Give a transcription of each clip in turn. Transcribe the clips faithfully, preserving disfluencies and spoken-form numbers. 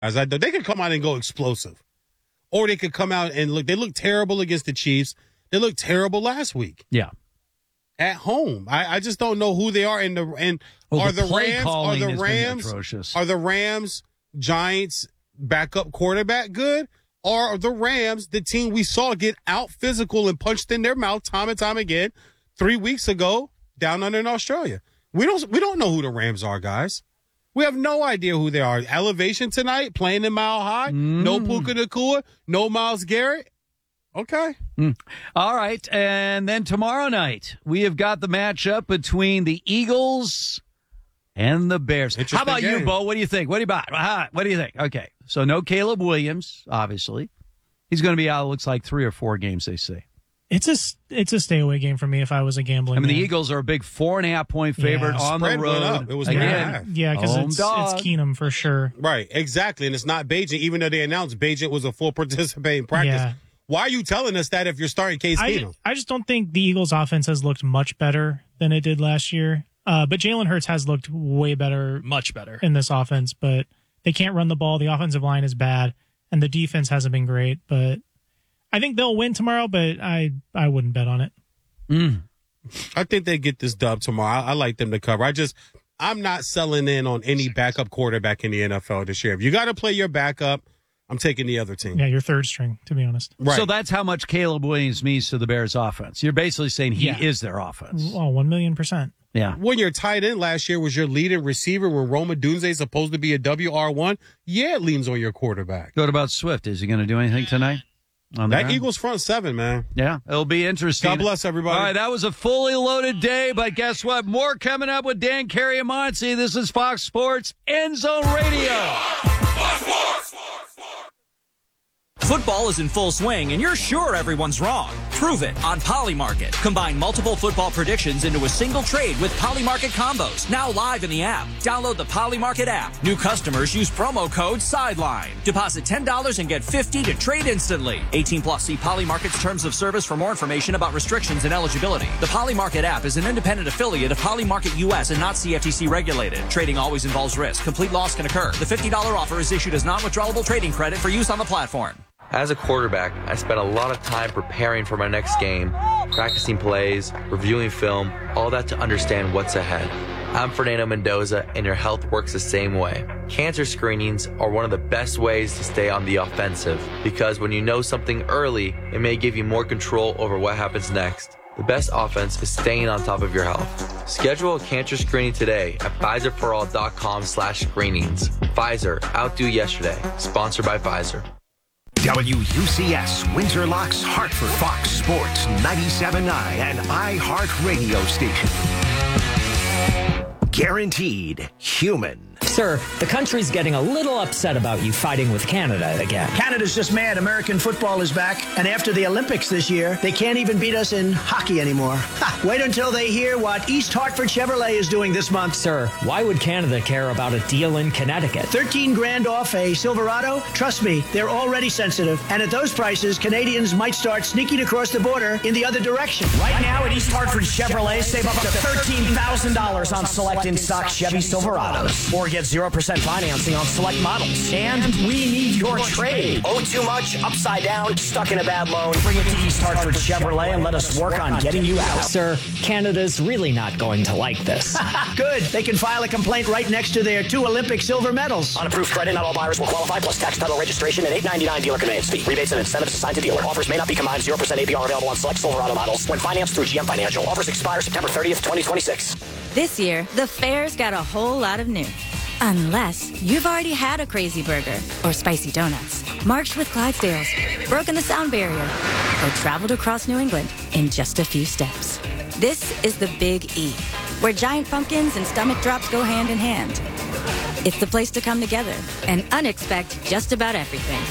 As I, they could come out and go explosive. Or they could come out and look. They look terrible against the Chiefs. They looked terrible last week. Yeah. At home. I, I just don't know who they are. And the and well, are the, the Rams are the Rams are the Rams Giants backup quarterback good? Or are the Rams the team we saw get out physical and punched in their mouth time and time again three weeks ago down under in Australia? We don't we don't know who the Rams are, guys. We have no idea who they are. Elevation tonight, playing in Mile High. Mm. No Puka Nacua, no Myles Garrett. Okay. Mm. All right. And then tomorrow night, we have got the matchup between the Eagles and the Bears. How about game. you, Bo? What do you think? What do you about? What do you think? Okay. So no Caleb Williams, obviously. He's going to be out, it looks like, three or four games, they say. It's a, it's a stay away game for me if I was a gambling I mean, man. the Eagles are a big four and a half point favorite yeah. on the road. It was Again, yeah, because it's, it's Keenum for sure. Right, exactly. And it's not Bagent, even though they announced Bagent was a full participating practice. Yeah. Why are you telling us that if you're starting Case I, Keenum? I just don't think the Eagles' offense has looked much better than it did last year. Uh, but Jalen Hurts has looked way better. Much better. In this offense. But they can't run the ball. The offensive line is bad. And the defense hasn't been great. But I think they'll win tomorrow, but I, I wouldn't bet on it. Mm. I think they get this dub tomorrow. I, I like them to cover. I just, I'm not selling in on any backup quarterback in the N F L this year. If you got to play your backup, I'm taking the other team. Yeah, your third string, to be honest. Right. So that's how much Caleb Williams means to the Bears offense. You're basically saying he yeah. is their offense. Oh, one million percent. Yeah. When your tight end last year was your leading receiver when Roma Dunze is supposed to be a W R one, yeah, it leans on your quarterback. What about Swift? Is he going to do anything tonight? On that ground? Eagles front seven, man. Yeah, it'll be interesting. God bless everybody. All right, that was a fully loaded day, but guess what? More coming up with Dan Carriamonte. This is Fox Sports End Zone Radio. Football is in full swing, and you're sure everyone's wrong. Prove it on Polymarket. Combine multiple football predictions into a single trade with Polymarket combos. Now live in the app. Download the Polymarket app. New customers use promo code SIDELINE. Deposit ten dollars and get fifty dollars to trade instantly. eighteen plus. See Polymarket's terms of service for more information about restrictions and eligibility. The Polymarket app is an independent affiliate of Polymarket U S and not C F T C regulated. Trading always involves risk. Complete loss can occur. The fifty dollars offer is issued as non-withdrawable trading credit for use on the platform. As a quarterback, I spent a lot of time preparing for my next game, practicing plays, reviewing film, all that to understand what's ahead. I'm Fernando Mendoza, and your health works the same way. Cancer screenings are one of the best ways to stay on the offensive, because when you know something early, it may give you more control over what happens next. The best offense is staying on top of your health. Schedule a cancer screening today at Pfizer for all dot com slash screenings. Pfizer, outdo yesterday. Sponsored by Pfizer. W U C S Windsor Locks Hartford Fox Sports ninety-seven point nine and iHeartRadio station. Guaranteed human. Sir, the country's getting a little upset about you fighting with Canada again. Canada's just mad. American football is back. And after the Olympics this year, they can't even beat us in hockey anymore. Ha, wait until they hear what East Hartford Chevrolet is doing this month. Sir, why would Canada care about a deal in Connecticut? thirteen grand off a Silverado? Trust me, they're already sensitive. And at those prices, Canadians might start sneaking across the border in the other direction. Right now at East Hartford Chevrolet, save up to thirteen thousand dollars on select in-stock Chevy Silverados. Or get zero percent financing on select models. And we need your trade. Owe too much, upside down, stuck in a bad loan. Bring it to East Hartford Chevrolet and let us work on getting you out. Sir, Canada's really not going to like this. Good. They can file a complaint right next to their two Olympic silver medals. Unapproved credit, not all buyers will qualify, plus tax, title, registration, and eight ninety-nine dealer conveyance fee. Rebates and incentives assigned to dealer. Offers may not be combined. zero percent A P R available on select Silverado models when financed through G M Financial. Offers expire September thirtieth, twenty twenty-six. This year, the fair's got a whole lot of new. Unless you've already had a crazy burger or spicy donuts, marched with Clydesdales, broken the sound barrier, or traveled across New England in just a few steps. This is the Big E, where giant pumpkins and stomach drops go hand in hand. It's the place to come together and unexpect just about everything.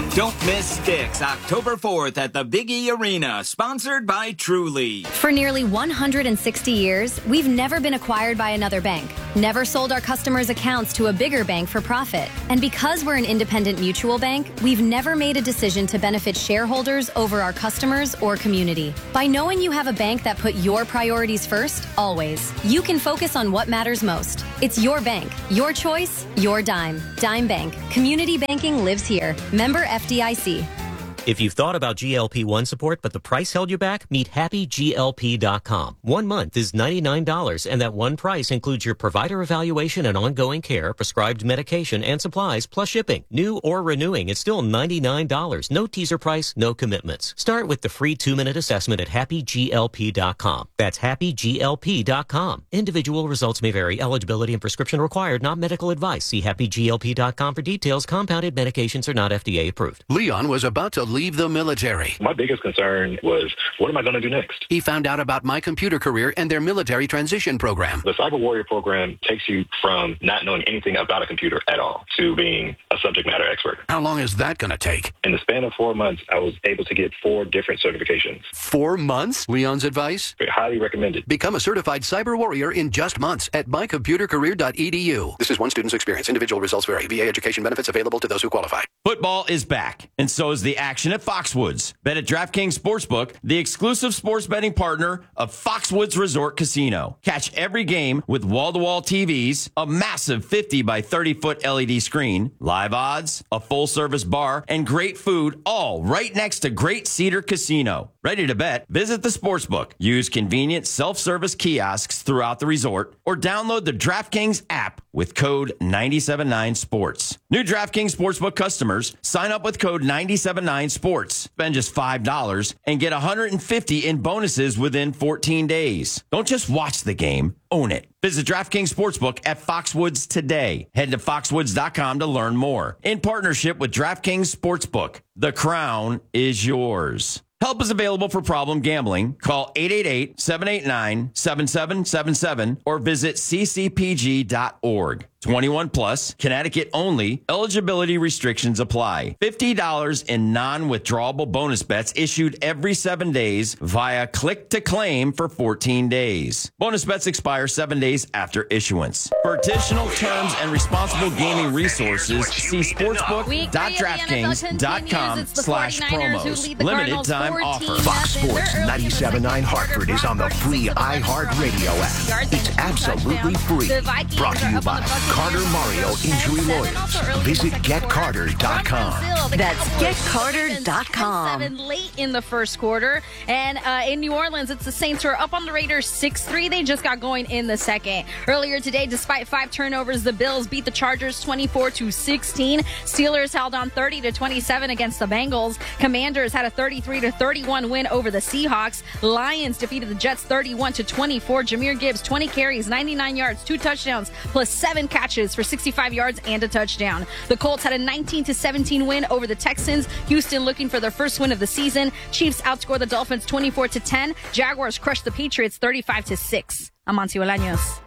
Don't miss Sticks October fourth at the Big E Arena, sponsored by Truly. For nearly one hundred sixty years, we've never been acquired by another bank, never sold our customers' accounts to a bigger bank for profit. And because we're an independent mutual bank, we've never made a decision to benefit shareholders over our customers or community. By knowing you have a bank that put your priorities first, always, you can focus on what matters most. It's your bank, your choice, your dime. Dime Bank. Community banking lives here. Member F D I C. If you've thought about G L P one support, but the price held you back, meet happy G L P dot com. One month is ninety-nine dollars, and that one price includes your provider evaluation and ongoing care, prescribed medication, and supplies, plus shipping. New or renewing, it's still ninety-nine dollars. No teaser price, no commitments. Start with the free two-minute assessment at happy G L P dot com. That's happy G L P dot com. Individual results may vary. Eligibility and prescription required, not medical advice. See happy G L P dot com for details. Compounded medications are not F D A approved. Leon was about to leave the military. My biggest concern was, what am I going to do next? He found out about My Computer Career and their military transition program. The Cyber Warrior program takes you from not knowing anything about a computer at all to being a subject matter expert. How long is that going to take? In the span of four months, I was able to get four different certifications. Four months? Leon's advice? Highly recommended. Become a certified cyber warrior in just months at my computer career dot e d u. This is one student's experience. Individual results vary. V A education benefits available to those who qualify. Football is back, and so is the action at Foxwoods. Bet at DraftKings Sportsbook, the exclusive sports betting partner of Foxwoods Resort Casino. Catch every game with wall-to-wall T Vs, a massive fifty by thirty foot L E D screen, live odds, a full-service bar, and great food, all right next to Great Cedar Casino. Ready to bet? Visit the Sportsbook. Use convenient self-service kiosks throughout the resort, or download the DraftKings app with code nine seven nine sports. New DraftKings Sportsbook customers, sign up with code nine seven nine sports. Spend just five dollars and get one hundred fifty dollars in bonuses within fourteen days. Don't just watch the game, own it. Visit DraftKings Sportsbook at Foxwoods today. Head to foxwoods dot com to learn more. In partnership with DraftKings Sportsbook, the crown is yours. Help is available for problem gambling. Call eight eight eight, seven eight nine, seven seven seven seven or visit c c p g dot org. twenty-one plus, Connecticut only. Eligibility restrictions apply. fifty dollars in non-withdrawable bonus bets issued every seven days via click to claim for fourteen days. Bonus bets expire seven days after issuance. For additional terms and responsible gaming resources, see sportsbook dot draftkings dot com slash promos. Limited time offer. Fox Sports ninety-seven point nine Hartford is on the free iHeartRadio app. It's absolutely free. Brought to you by Carter Mario Injury Lawyers. Visit get carter dot com. That's get carter dot com. Seven late in the first quarter. And uh, in New Orleans, it's the Saints who are up on the Raiders six three. They just got going in the second. Earlier today, despite five turnovers, the Bills beat the Chargers twenty-four to sixteen. Steelers held on thirty to twenty-seven against the Bengals. Commanders had a thirty-three to thirty-one win over the Seahawks. Lions defeated the Jets thirty-one to twenty-four. Jahmyr Gibbs, twenty carries, ninety-nine yards, two touchdowns, plus seven catches for sixty-five yards and a touchdown. The Colts had a nineteen to seventeen win over the Texans. Houston looking for their first win of the season. Chiefs outscored the Dolphins twenty-four to ten. Jaguars crushed the Patriots thirty-five to six. I'm Monty Olaños.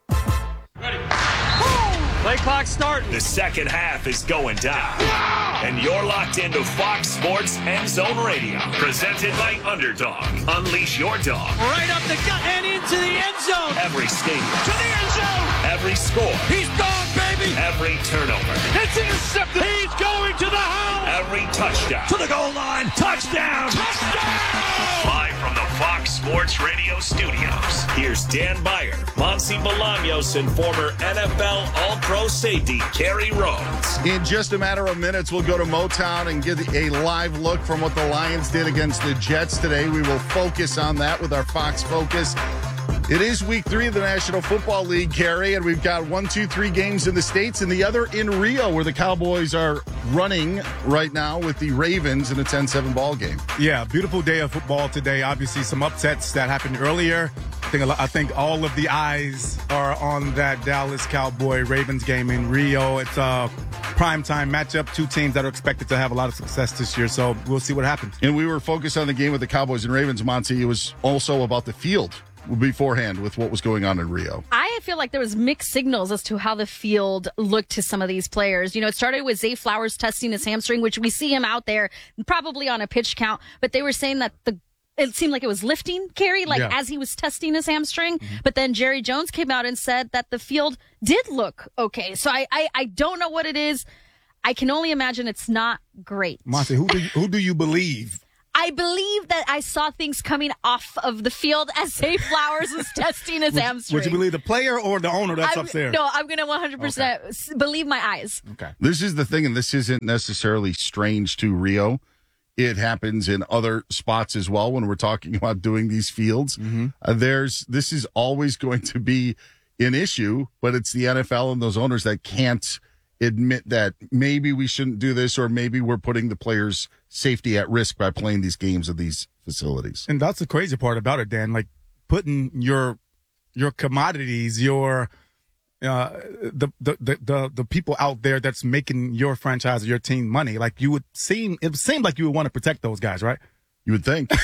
Play clock starting. The second half is going down. And you're locked into Fox Sports End Zone Radio. Presented by Underdog. Unleash your dog. Right up the gut and into the end zone. Every stadium. To the end zone. Every score. He's gone, baby. Every turnover. It's intercepted. He's going to the house. Every touchdown. To the goal line. Touchdown. Touchdown. Live from the Fox Sports Radio studios. Here's Dan Beyer, Monty Bolaños, and former N F L All-Pro safety Kerry Rhodes. In just a matter of minutes, we'll go to Motown and get a live look from what the Lions did against the Jets today. We will focus on that with our Fox Focus. It is week three of the National Football League, Kerry, and we've got one, two, three games in the States and the other in Rio, where the Cowboys are running right now with the Ravens in a ten seven ball game. Yeah, beautiful day of football today. Obviously, some upsets that happened earlier. I think, I think all of the eyes are on that Dallas Cowboy Ravens game in Rio. It's a primetime matchup, two teams that are expected to have a lot of success this year, so we'll see what happens. And we were focused on the game with the Cowboys and Ravens, Monty. It was also about the field beforehand with what was going on in Rio? I feel like there was mixed signals as to how the field looked to some of these players. You know, it started with Zay Flowers testing his hamstring, which we see him out there probably on a pitch count, but they were saying that the it seemed like it was lifting, Carrie, like yeah. as he was testing his hamstring. Mm-hmm. But then Jerry Jones came out and said that the field did look okay. So I, I, I don't know what it is. I can only imagine it's not great. Monty, who do you, who do you believe? I believe that I saw things coming off of the field as Zay Flowers was testing his would, hamstring. Would you believe the player or the owner that's I'm, upstairs? No, I'm going to one hundred percent okay. believe my eyes. Okay. This is the thing, and this isn't necessarily strange to Rio. It happens in other spots as well when we're talking about doing these fields. Mm-hmm. Uh, there's this is always going to be an issue, but it's the N F L and those owners that can't admit that maybe we shouldn't do this, or maybe we're putting the players' safety at risk by playing these games at these facilities. And that's the crazy part about it, Dan. Like putting your your commodities, your uh, the, the the the the people out there that's making your franchise or your team money. Like you would seem, it seemed like you would want to protect those guys, right? You would think.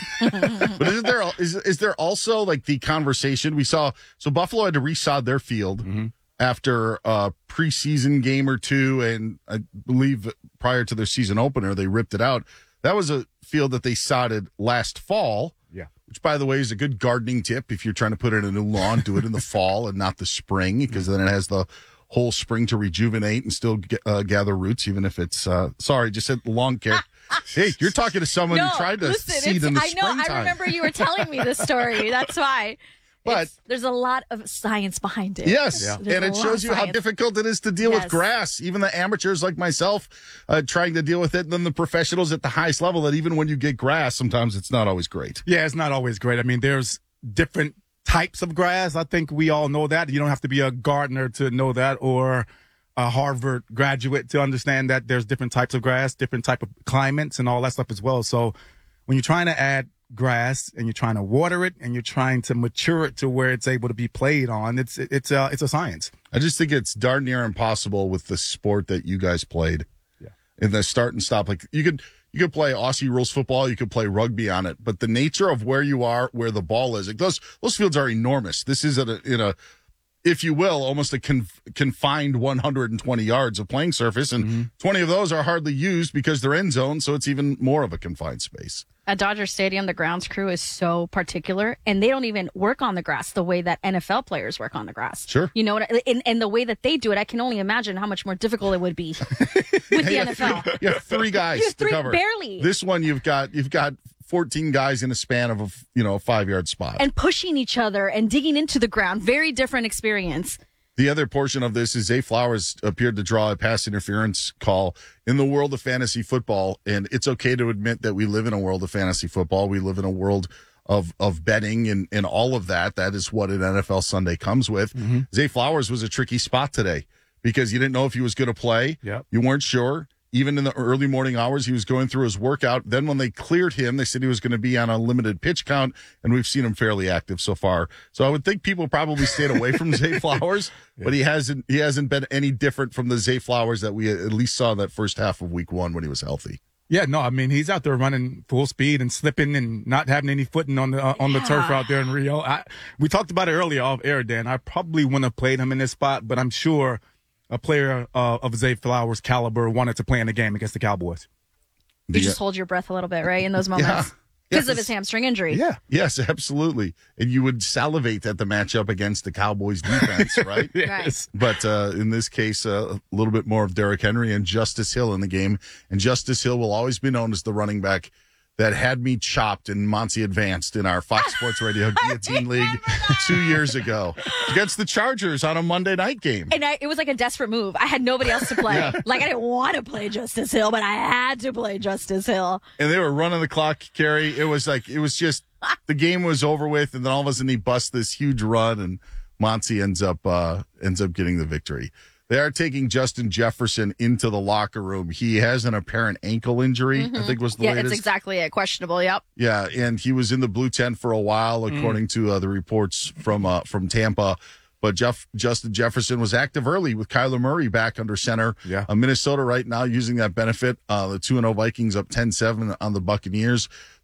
But isn't there is is there also like the conversation we saw? So Buffalo had to resod their field. Mm-hmm. After a preseason game or two, and I believe prior to their season opener, they ripped it out. That was a field that they sodded last fall, yeah. which, by the way, is a good gardening tip. If you're trying to put in a new lawn, do it in the fall and not the spring, because then it has the whole spring to rejuvenate and still get, uh, gather roots, even if it's, uh, sorry, just said lawn care. Hey, you're talking to someone no, who tried to listen, seed in the I know, springtime. I remember you were telling me this story. That's why. But it's, there's a lot of science behind it. Yes, yeah. and it shows you how difficult it is to deal yes. with grass. Even the amateurs like myself uh, trying to deal with it, and then the professionals at the highest level, that even when you get grass, sometimes it's not always great. Yeah, it's not always great. I mean, there's different types of grass. I think we all know that. You don't have to be a gardener to know that, or a Harvard graduate to understand that there's different types of grass, different type of climates, and all that stuff as well. So when you're trying to add grass and you're trying to water it and you're trying to mature it to where it's able to be played on, it's it's a it's a science. I just think it's darn near impossible with the sport that you guys played. Yeah. In the start and stop, like you could you could play Aussie rules football, you could play rugby on it, but the nature of where you are, where the ball is, like those those fields are enormous. This is a in a if you will, almost a conf- confined one hundred twenty yards of playing surface, and mm-hmm. twenty of those are hardly used because they're end zone, so it's even more of a confined space. At Dodger Stadium, the grounds crew is so particular, and they don't even work on the grass the way that N F L players work on the grass. Sure. You know, what I, and, and the way that they do it, I can only imagine how much more difficult it would be with the N F L. You have three guys you have three, to cover. Barely. This one, you've got you've got fourteen guys in a span of a you know a five yard spot, and pushing each other and digging into the ground. Very different experience. The other portion of this is Zay Flowers appeared to draw a pass interference call in the world of fantasy football. And it's okay to admit that we live in a world of fantasy football. We live in a world of, of betting and, and all of that. That is what an N F L Sunday comes with. Mm-hmm. Zay Flowers was a tricky spot today because you didn't know if he was going to play. Yep. You weren't sure. Even in the early morning hours, he was going through his workout. Then when they cleared him, they said he was going to be on a limited pitch count, and we've seen him fairly active so far. So I would think people probably stayed away from Zay Flowers, yeah. but he hasn't he hasn't been any different from the Zay Flowers that we at least saw that first half of week one when he was healthy. Yeah, no, I mean, he's out there running full speed and slipping and not having any footing on the uh, on the yeah. turf out there in Rio. I, we talked about it earlier off air, Dan. I probably wouldn't have played him in this spot, but I'm sure a player uh, of Zay Flowers' caliber wanted to play in the game against the Cowboys. You yeah. just hold your breath a little bit, right, in those moments? Because yes. of his hamstring injury. Yeah. Yes, absolutely. And you would salivate at the matchup against the Cowboys defense, right? Yes. But uh, in this case, uh, a little bit more of Derrick Henry and Justice Hill in the game. And Justice Hill will always be known as the running back that had me chopped in Monty Advanced in our Fox Sports Radio Guillotine League that. two years ago against the Chargers on a Monday night game. And I, it was like a desperate move. I had nobody else to play. yeah. Like, I didn't want to play Justice Hill, but I had to play Justice Hill. And they were running the clock, Carrie. It was like, it was just, the game was over with, and then all of a sudden he busts this huge run, and Monty ends up, uh, ends up getting the victory. They are taking Justin Jefferson into the locker room. He has an apparent ankle injury, mm-hmm. I think was the yeah, latest. Yeah, it's exactly it. Questionable, yep. Yeah, and he was in the blue tent for a while, according mm. to uh, the reports from uh, from Tampa. But Jeff Justin Jefferson was active early with Kyler Murray back under center. Yeah. Uh, Minnesota right now using that benefit. Uh, the two and oh Vikings up ten seven on the Buccaneers.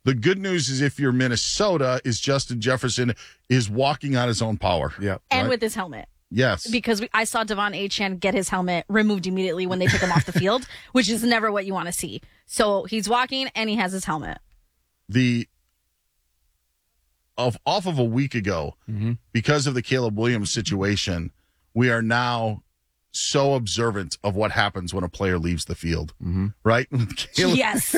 The good news is if you're Minnesota, is Justin Jefferson is walking on his own power. Yeah. And right? with his helmet. Yes. Because we, I saw Devon Achane get his helmet removed immediately when they took him off the field, which is never what you want to see. So he's walking and he has his helmet. The of off of a week ago, mm-hmm. because of the Caleb Williams situation, we are now so observant of what happens when a player leaves the field, mm-hmm. right? Caleb, yes.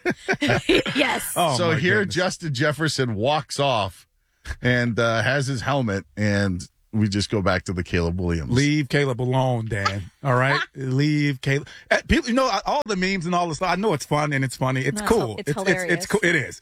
yes. Oh, so here goodness. Justin Jefferson walks off and uh, has his helmet, and we just go back to the Caleb Williams. Leave Caleb alone, Dan. All right? Leave Caleb. Uh, People, you know, all the memes and all the stuff, I know it's fun and it's funny. It's No, cool. it's hilarious. It's, it's cool. It is.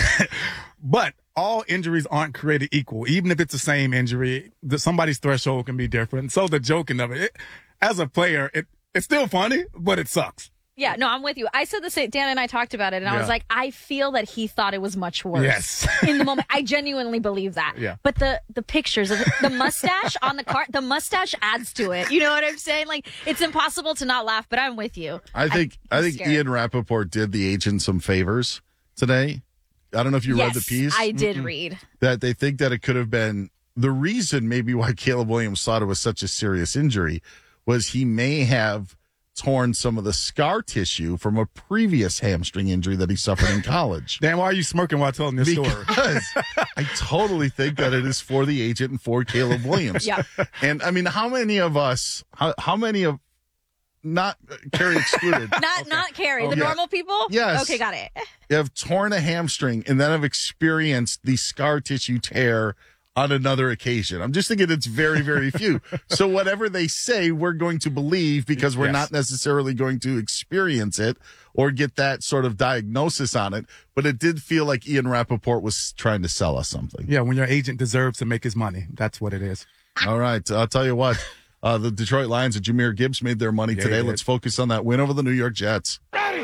But all injuries aren't created equal. Even if it's the same injury, the, somebody's threshold can be different. So the joking of it, it as a player, it it's still funny, but it sucks. Yeah, no, I'm with you. I said the same. Dan and I talked about it, and I Yeah. was like, I feel that he thought it was much worse. Yes. in the moment, I genuinely believe that. Yeah. But the the pictures of the mustache on the cart, the mustache adds to it. You know what I'm saying? Like, it's impossible to not laugh. But I'm with you. I think I'm I think scared. Ian Rappaport did the agent some favors today. I don't know if you yes, read the piece. I did Mm-mm. read. That they think that it could have been the reason maybe why Caleb Williams thought it was such a serious injury was he may have torn some of the scar tissue from a previous hamstring injury that he suffered in college. Dan, why are you smirking while telling this story? Because I totally think that it is for the agent and for Caleb Williams. Yeah. And I mean, how many of us, how, how many of, not uh, Carrie excluded, Not not Carrie. Oh, the yeah. normal people? Yes. Okay, got it. have torn a hamstring and then have experienced the scar tissue tear on another occasion. I'm just thinking it's very, very few. So whatever they say, we're going to believe because we're Yes. not necessarily going to experience it or get that sort of diagnosis on it. But it did feel like Ian Rappaport was trying to sell us something. Yeah, when your agent deserves to make his money. That's what it is. All right. I'll tell you what. Uh, the Detroit Lions and Jahmyr Gibbs made their money Yeah, today. they did. Let's focus on that win over the New York Jets. Now,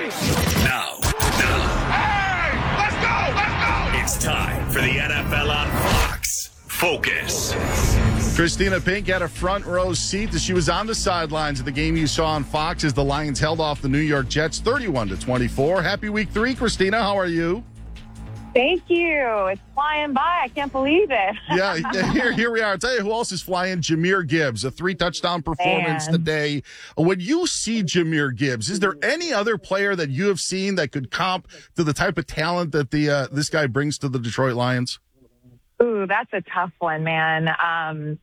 now. Hey, let's go, let's go. It's time for the N F L on Fox. Focus. Christina Pink had a front row seat as she was on the sidelines of the game you saw on Fox as the Lions held off the New York Jets thirty-one to twenty-four. Happy week three, Christina. How are you? Thank you. It's flying by. I can't believe it. Yeah, here, here we are. I'll tell you who else is flying. Jahmyr Gibbs, a three-touchdown performance Man. today. When you see Jahmyr Gibbs, is there any other player that you have seen that could comp to the type of talent that the uh, this guy brings to the Detroit Lions? Ooh, that's a tough one, man. Um,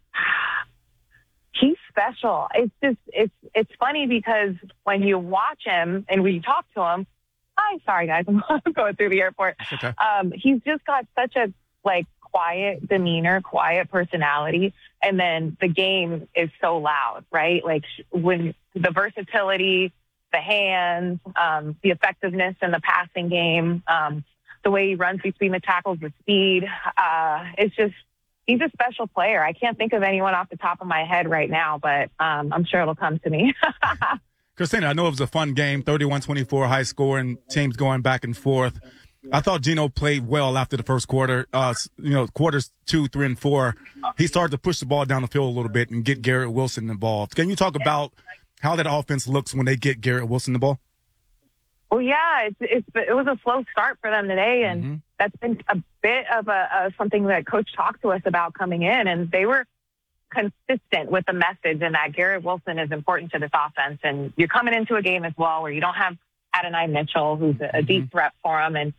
he's special. It's just, it's, it's funny because when you watch him and we talk to him, hi, sorry guys, I'm going through the airport. Okay. Um, he's just got such a like quiet demeanor, quiet personality. And then the game is so loud, right? Like when the versatility, the hands, um, the effectiveness in the passing game, um, the way he runs between the tackles, the speed, uh, it's just, he's a special player. I can't think of anyone off the top of my head right now, but um, I'm sure it'll come to me. Christina, I know it was a fun game, thirty-one twenty-four, high score, and teams going back and forth. I thought Geno played well after the first quarter. Uh, you know, quarters two, three, and four, he started to push the ball down the field a little bit and get Garrett Wilson involved. Can you talk about how that offense looks when they get Garrett Wilson the ball? Well, yeah, it's, it's it was a slow start for them today, and mm-hmm. that's been a bit of a, a something that Coach talked to us about coming in, and they were consistent with the message and that Garrett Wilson is important to this offense. And you're coming into a game as well where you don't have Adonai Mitchell, who's a, a deep threat for him, and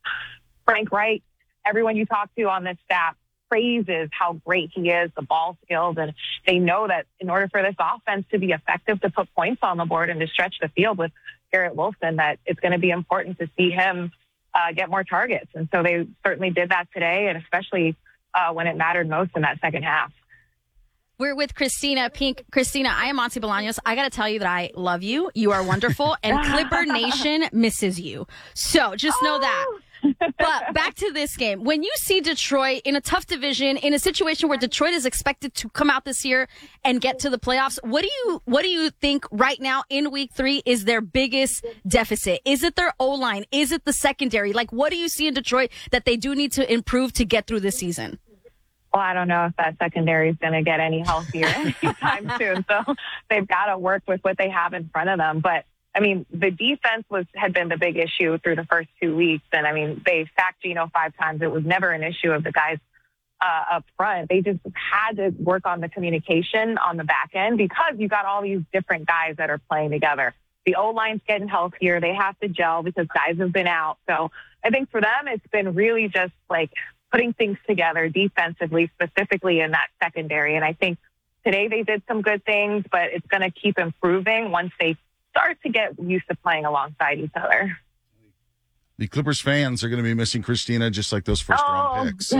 Frank Wright. Everyone you talk to on this staff praises how great he is, the ball skills, and they know that in order for this offense to be effective, to put points on the board and to stretch the field with Garrett Wilson, that it's going to be important to see him uh, get more targets. And so they certainly did that today, and especially uh, when it mattered most in that second half. We're with Christina Pink. Christina, I am Monty Bolaños. I got to tell you that I love you. You are wonderful, and Clipper Nation misses you. So just know that. But back to this game. When you see Detroit in a tough division, in a situation where Detroit is expected to come out this year and get to the playoffs, what do you what do you think right now in week three is their biggest deficit? Is it their O-line? Is it the secondary? Like, what do you see in Detroit that they do need to improve to get through this season? Well, I don't know if that secondary is going to get any healthier anytime soon. So they've got to work with what they have in front of them. But I mean, the defense was had been the big issue through the first two weeks. And, I mean, they sacked Geno five times. It was never an issue of the guys uh, up front. They just had to work on the communication on the back end because you got all these different guys that are playing together. The O-line's getting healthier. They have to gel because guys have been out. So I think for them, it's been really just like putting things together defensively, specifically in that secondary. And I think today they did some good things, but it's going to keep improving once they start to get used to playing alongside each other. The Clippers fans are going to be missing Christina just like those first oh. round picks.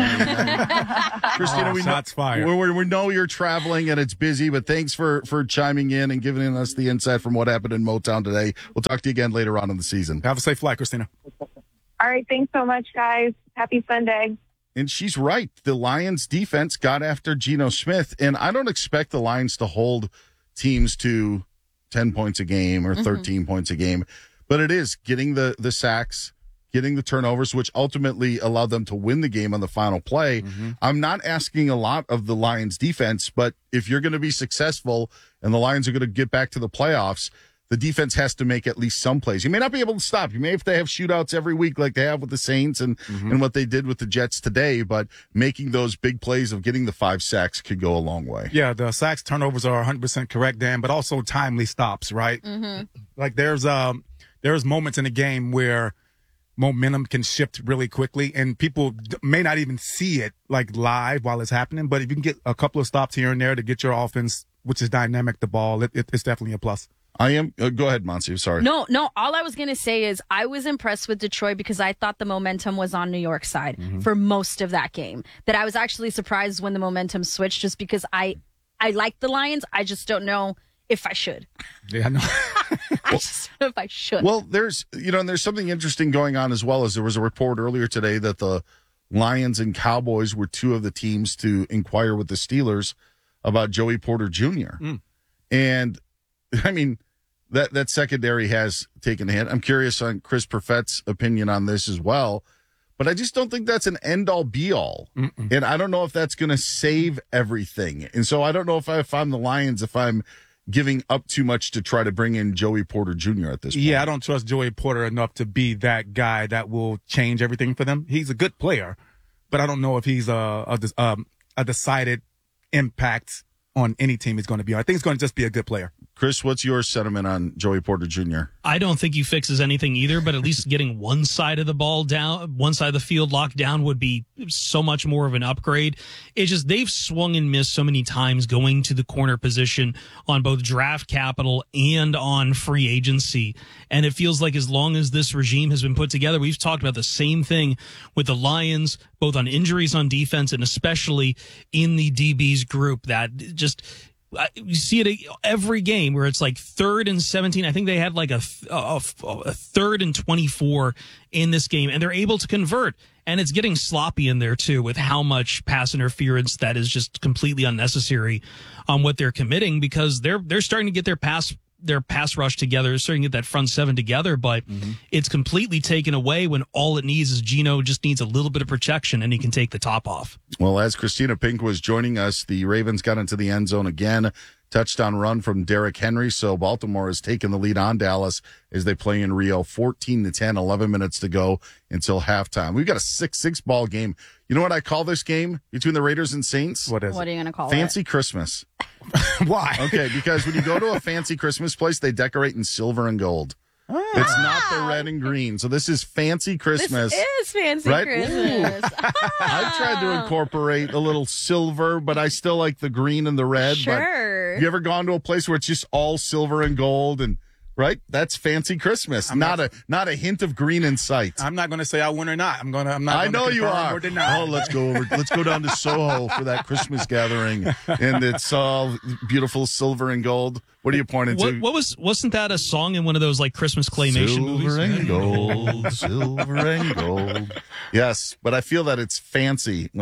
Christina, oh, we, shots know, fired. We, we know you're traveling and it's busy, but thanks for, for chiming in and giving us the insight from what happened in Motown today. We'll talk to you again later on in the season. Have a safe flight, Christina. All right. Thanks so much, guys. Happy Sunday. And she's right. The Lions defense got after Geno Smith, and I don't expect the Lions to hold teams to ten points a game or thirteen mm-hmm. points a game, but it is getting the, the sacks, getting the turnovers, which ultimately allowed them to win the game on the final play. Mm-hmm. I'm not asking a lot of the Lions defense, but if you're going to be successful and the Lions are going to get back to the playoffs, the defense has to make at least some plays. You may not be able to stop. You may have to have shootouts every week like they have with the Saints and, mm-hmm. and what they did with the Jets today, but making those big plays of getting the five sacks could go a long way. Yeah, the sacks turnovers are one hundred percent correct, Dan, but also timely stops, right? Mm-hmm. Like there's um there's moments in the game where momentum can shift really quickly, and people may not even see it like live while it's happening. But if you can get a couple of stops here and there to get your offense, which is dynamic, the ball, it, it, it's definitely a plus. I am. Uh, go ahead, Monsi. Sorry. No, no. All I was going to say is I was impressed with Detroit because I thought the momentum was on New York's side mm-hmm. for most of that game. That I was actually surprised when the momentum switched just because I, I like the Lions. I just don't know if I should. Yeah, I know. I just don't know if I should. Well, there's, you know, and there's something interesting going on as well. As there was a report earlier today that the Lions and Cowboys were two of the teams to inquire with the Steelers about Joey Porter Junior Mm. And, I mean, that, that secondary has taken a hit. I'm curious on Chris Perfett's opinion on this as well. But I just don't think that's an end-all, be-all. Mm-mm. And I don't know if that's going to save everything. And so I don't know if, I, if I'm the Lions, if I'm giving up too much to try to bring in Joey Porter Junior at this point. Yeah, I don't trust Joey Porter enough to be that guy that will change everything for them. He's a good player, but I don't know if he's a, a, a, a decided impact on any team he's going to be on. I think he's going to just be a good player. Chris, what's your sentiment on Joey Porter Junior? I don't think he fixes anything either, but at least getting one side of the ball down, one side of the field locked down would be so much more of an upgrade. It's just they've swung and missed so many times going to the corner position on both draft capital and on free agency. And it feels like as long as this regime has been put together, we've talked about the same thing with the Lions, both on injuries on defense and especially in the D Bs group that just – you see it every game where it's like third and seventeen. I think they had like a, a, a third and twenty-four in this game, and they're able to convert. And it's getting sloppy in there, too, with how much pass interference that is just completely unnecessary on what they're committing because they're they're starting to get their pass their pass rush together, starting to get that front seven together, but mm-hmm. it's completely taken away when all it needs is Geno just needs a little bit of protection and he can take the top off. Well, as Christina Pink was joining us, the Ravens got into the end zone again. Touchdown run from Derrick Henry. So Baltimore has taken the lead on Dallas as they play in Rio. fourteen to ten, eleven minutes to go until halftime. We've got a six six ball game. You know what I call this game between the Raiders and Saints? What is What it? are you going to call Fancy it? Christmas. Why? Okay, because when you go to a fancy Christmas place, they decorate in silver and gold. Ah. It's not the red and green. So this is fancy Christmas. This is fancy right? Christmas. I've tried to incorporate a little silver, but I still like the green and the red. Sure. But you ever gone to a place where it's just all silver and gold and right? That's fancy Christmas. I'm not, not a not a hint of green in sight. I'm not going to say I win or not. I'm going to. I'm not. I know you are. Oh, let's go over. Let's go down to Soho for that Christmas gathering, and it's all beautiful silver and gold. What are you pointing what, to? What was? Wasn't that a song in one of those like Christmas claymation silver movies? Silver and gold, silver and gold. Yes, but I feel that it's fancy when it.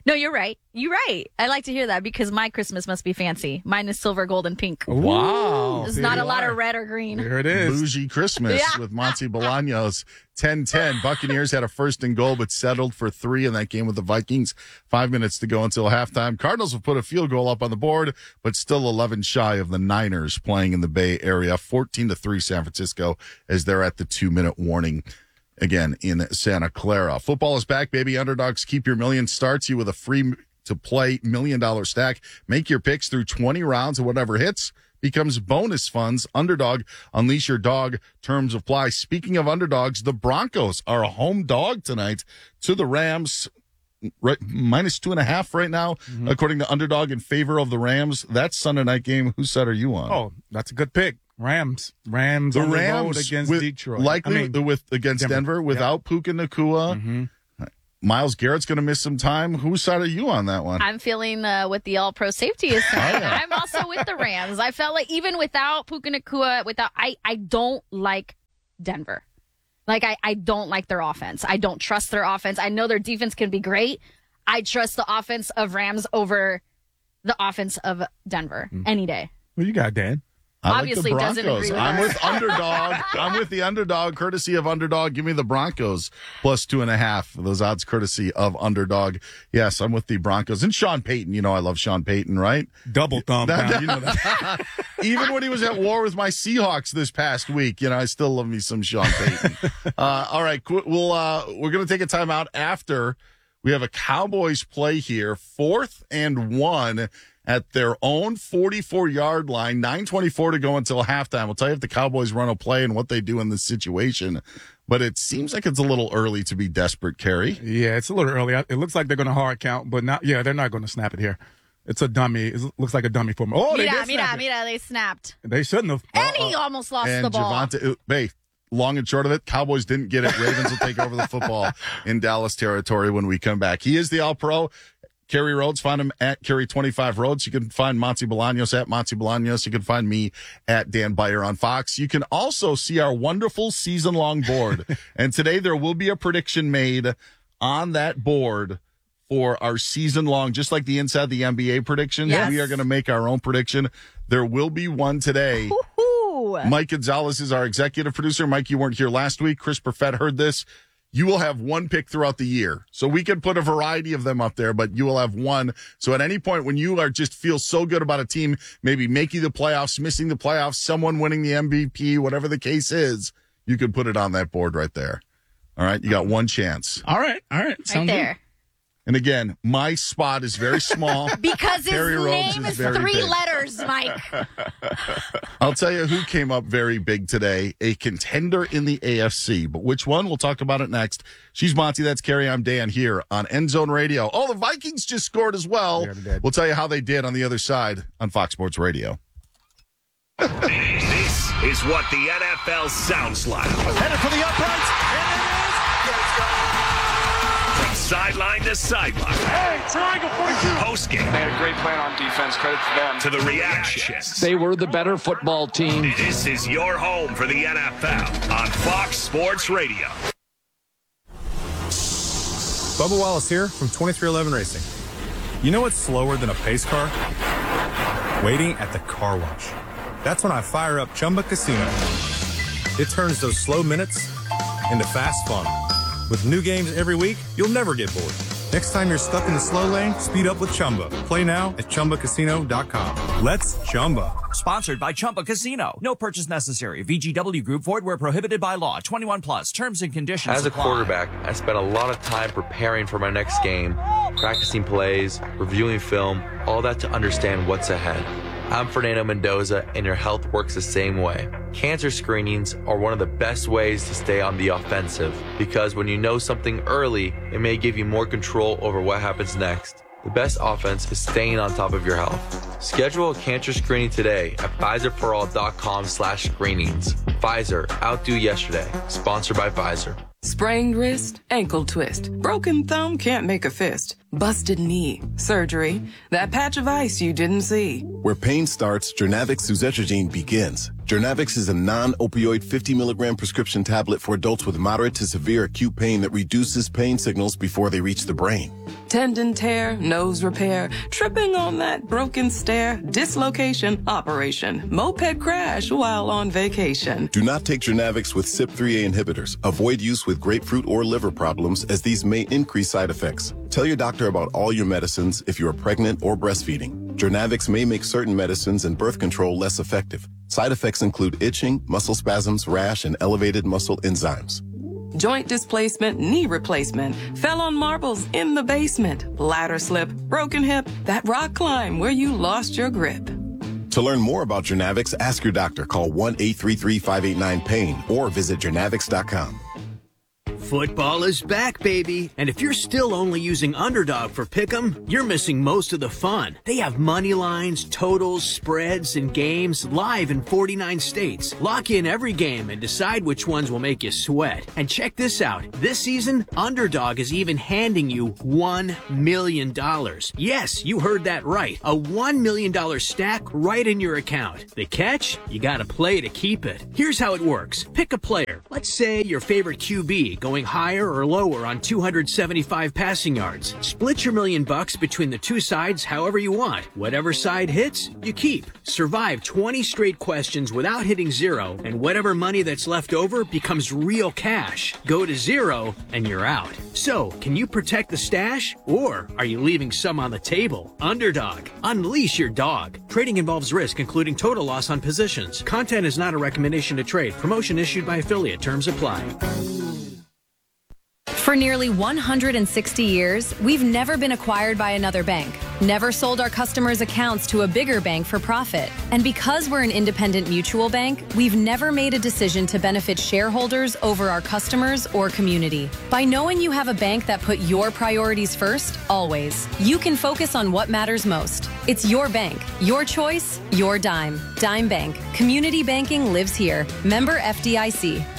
No, you're right. You're right. I like to hear that because my Christmas must be fancy. Mine is silver, gold, and pink. Wow. There's not a lot of red or green. There it is. Bougie Christmas Yeah. with Monty Bolaños. ten ten. Buccaneers had a first and goal, but settled for three in that game with the Vikings. Five minutes to go until halftime. Cardinals will put a field goal up on the board, but still eleven shy of the Niners playing in the Bay Area. fourteen to three San Francisco as they're at the two-minute warning. Again, in Santa Clara. Football is back, baby. Underdogs Keep Your Million starts you with a free to play million dollar stack. Make your picks through twenty rounds, and whatever hits becomes bonus funds. Underdog, unleash your dog. Terms apply. Speaking of underdogs, the Broncos are a home dog tonight to the Rams. Right, minus two and a half right now, mm-hmm. according to Underdog, in favor of the Rams. That Sunday night game, whose side are you on? Oh, that's a good pick. Rams. Rams the on Rams the road against with, Detroit. Likely I mean, with against Denver, Denver without yep. Puka Nacua. Mm-hmm. Myles Garrett's going to miss some time. Whose side are you on that one? I'm feeling uh, with the all-pro safety is I'm also with the Rams. I felt like even without Puka Nacua, without I, I don't like Denver. Like, I, I don't like their offense. I don't trust their offense. I know their defense can be great. I trust the offense of Rams over the offense of Denver mm. any day. What you got, Dan? I Obviously like the doesn't agree with I'm her. with Underdog. I'm with the Underdog, courtesy of Underdog. Give me the Broncos plus two and a half. Those odds courtesy of Underdog. Yes, I'm with the Broncos. And Sean Payton. You know I love Sean Payton, right? Double thumb down. You know that. Even when he was at war with my Seahawks this past week, you know, I still love me some Sean Payton. uh, all right, we'll, uh, we're going to take a timeout after we have a Cowboys play here. Fourth and one at their own forty-four-yard line, nine twenty-four to go until halftime. We'll tell you if the Cowboys run a play and what they do in this situation. But it seems like it's a little early to be desperate, Kerry. Yeah, it's a little early. It looks like they're going to hard count, but not. Yeah, they're not going to snap it here. It's a dummy. It looks like a dummy for them. Oh, they mira, did mira, snap it. mira, they snapped. They shouldn't have. And he uh, almost lost and the ball. Javonte, hey, long and short of it, Cowboys didn't get it. Ravens will take over the football in Dallas territory when we come back. He is the All-Pro. Kerry Rhodes, find him at Kerry twenty-five Rhodes. You can find Monty Bolaños at Monty Bolaños. You can find me at Dan Beyer on Fox. You can also see our wonderful season-long board. And today there will be a prediction made on that board for our season-long, just like the Inside the N B A predictions. Yes. We are going to make our own prediction. There will be one today. Woo-hoo. Mike Gonzalez is our executive producer. Mike, you weren't here last week. Chris Perfett heard this. You will have one pick throughout the year. So we can put a variety of them up there, but you will have one. So at any point when you are just feel so good about a team, maybe making the playoffs, missing the playoffs, someone winning the M V P, whatever the case is, you can put it on that board right there. All right. You got one chance. All right. All right. Sounds right there. Good. And again, my spot is very small. Because his Kerry Rhodes name is, is three big. letters, Mike. I'll tell you who came up very big today, a contender in the A F C. But which one? We'll talk about it next. She's Monty, that's Kerry, I'm Dan here on End Zone Radio. Oh, the Vikings just scored as well. Yeah, we'll tell you how they did on the other side on Fox Sports Radio. This is what the N F L sounds like. Headed for the uprights, and it is. Let's go! From sideline to sideline. Hey, triangle forty-two. Postgame. They had a great plan on defense. Credit to them. To the reactions. They were the better football team. This is your home for the N F L on Fox Sports Radio. Bubba Wallace here from twenty-three eleven Racing. You know what's slower than a pace car? Waiting at the car wash. That's when I fire up Chumba Casino. It turns those slow minutes into fast fun. With new games every week, you'll never get bored. Next time you're stuck in the slow lane, speed up with Chumba. Play now at Chumba Casino dot com. Let's Chumba. Sponsored by Chumba Casino. No purchase necessary. V G W Group. Void where prohibited by law. twenty-one plus. Terms and conditions As a apply. quarterback, I spent a lot of time preparing for my next game, practicing plays, reviewing film, all that to understand what's ahead. I'm Fernando Mendoza, and your health works the same way. Cancer screenings are one of the best ways to stay on the offensive, because when you know something early, it may give you more control over what happens next. The best offense is staying on top of your health. Schedule a cancer screening today at Pfizer For All dot com slash screenings. Pfizer, outdo yesterday. Sponsored by Pfizer. Sprained wrist, ankle twist, broken thumb, can't make a fist, busted knee, surgery, that patch of ice you didn't see. Where pain starts, Jernavix suzetrigine begins. Jernavix is a non-opioid fifty milligram prescription tablet for adults with moderate to severe acute pain that reduces pain signals before they reach the brain. Tendon tear, nose repair, tripping on that broken stair, dislocation, operation, moped crash while on vacation. Do not take Jernavix with C Y P three A inhibitors. Avoid use with grapefruit or liver problems, as these may increase side effects. Tell your doctor about all your medicines if you are pregnant or breastfeeding. Jernavix may make certain medicines and birth control less effective. Side effects include itching, muscle spasms, rash, and elevated muscle enzymes. Joint displacement, knee replacement, fell on marbles in the basement, ladder slip, broken hip, that rock climb where you lost your grip. To learn more about Jernavix, ask your doctor. Call one eight three three, five eight nine, pain or visit jernavix dot com. Football is back, baby. And if you're still only using Underdog for Pick'em, you're missing most of the fun. They have money lines, totals, spreads, and games live in forty-nine states. Lock in every game and decide which ones will make you sweat. And check this out. This season, Underdog is even handing you one million dollars. Yes, you heard that right. A one million dollars stack right in your account. The catch? You gotta play to keep it. Here's how it works. Pick a player. Let's say your favorite Q B going higher or lower on two hundred seventy-five passing yards. Split your million bucks between the two sides however you want. Whatever side hits, you keep. Survive twenty straight questions without hitting zero, and whatever money that's left over becomes real cash. Go to zero, and you're out. So, can you protect the stash, or are you leaving some on the table? Underdog. Unleash your dog. Trading involves risk, including total loss on positions. Content is not a recommendation to trade. Promotion issued by affiliate. Terms apply. For nearly one hundred sixty years, we've never been acquired by another bank, never sold our customers' accounts to a bigger bank for profit. And because we're an independent mutual bank, we've never made a decision to benefit shareholders over our customers or community. By knowing you have a bank that put your priorities first, always, you can focus on what matters most. It's your bank, your choice, your dime. Dime Bank. Community banking lives here. Member F D I C.